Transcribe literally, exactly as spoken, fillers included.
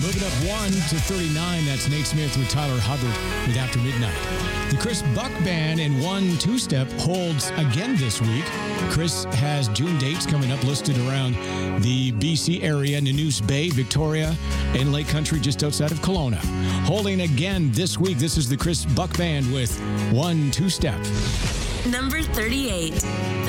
Moving up one to thirty-nine, that's Nate Smith with Tyler Hubbard with After Midnight. The Chris Buck Band in one two-step holds again this week. Chris has June dates coming up listed around the B C area, Nanoose Bay, Victoria, and Lake Country just outside of Kelowna. Holding again this week, this is the Chris Buck Band with one two-step. Number thirty-eight.